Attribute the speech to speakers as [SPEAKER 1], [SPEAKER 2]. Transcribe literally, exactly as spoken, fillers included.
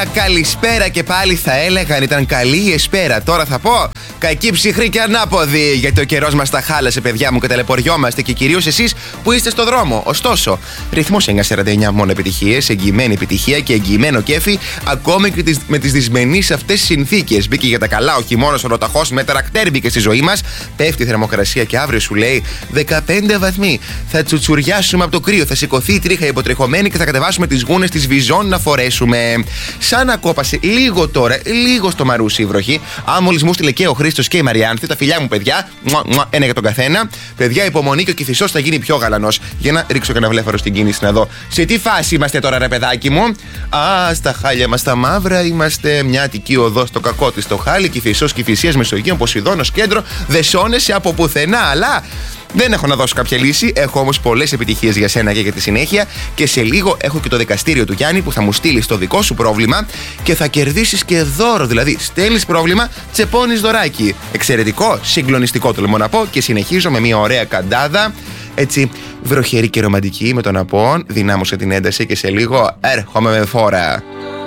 [SPEAKER 1] καλησπέρα και πάλι θα έλεγαν ήταν καλή η εσπέρα. Τώρα θα πω κακή ψυχρή και ανάποδη. Γιατί ο καιρός μας τα χάλασε, παιδιά μου, και ταλαιπωριόμαστε και κυρίως εσείς που είστε στο δρόμο. Ωστόσο, ρυθμός εννιακόσια σαράντα εννιά μόνο επιτυχίες, εγγυημένη επιτυχία και εγγυημένο κέφι, ακόμη και με τις δυσμενείς αυτές συνθήκες. Μπήκε για τα καλά ο χειμώνας ολοταχώς, με τρακτέρ μπήκε στη ζωή μας. Πέφτει η θερμοκρασία και αύριο σου λέει δεκαπέντε βαθμοί. Θα τσουτσουριάσουμε από το κρύο, θα σηκωθεί η τρίχα υποτριχωμένη και θα κατεβάσουμε τις γούνες της Βυζών να φορέσουμε. Σαν να κόπασε λίγο τώρα, λίγο στο μαρούσι η βροχή. Αν μόλις μου στείλε και ο Χρήστος και η Μαριάνθη, τα φιλιά μου, παιδιά, μουα, μουα, ένα για τον καθένα. Παιδιά, υπομονή και ο Κηφισός θα γίνει πιο γαλανός. Για να ρίξω κανένα βλέφαρο στην κίνηση να δω σε τι φάση είμαστε τώρα, ρε παιδάκι μου. Α, στα χάλια μας τα μαύρα είμαστε. Μια Αττική οδό στο κακό της, το χάλι. Κηφισός, Κηφισίας, Μεσογείων, Ποσειδώνος, κέντρο. Δεν σώνεσαι από πουθενά, αλλά. Δεν έχω να δώσω κάποια λύση. Έχω όμως πολλές επιτυχίες για σένα και για τη συνέχεια. Και σε λίγο έχω και το δικαστήριο του Γιάννη που θα μου στείλει το δικό σου πρόβλημα και θα κερδίσεις και δώρο. Δηλαδή, στέλνεις πρόβλημα, τσεπώνεις δωράκι. Εξαιρετικό, συγκλονιστικό τολμώ να πω. Και συνεχίζω με μια ωραία καντάδα. Έτσι, βροχερή και ρομαντική με τον Απόν. Δυνάμωσε την ένταση και σε λίγο έρχομαι με φόρα.